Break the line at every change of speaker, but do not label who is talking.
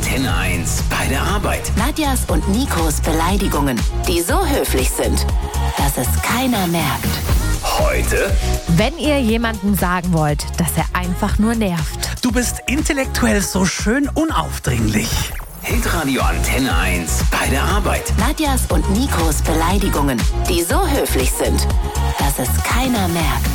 Antenne 1 bei der Arbeit.
Nadjas und Nikos Beleidigungen, die so höflich sind, dass es keiner merkt.
Heute:
Wenn ihr jemandem sagen wollt, dass er einfach nur nervt.
Du bist intellektuell so schön unaufdringlich.
Hitradio Antenne 1 bei der Arbeit.
Nadjas und Nikos Beleidigungen, die so höflich sind, dass es keiner merkt.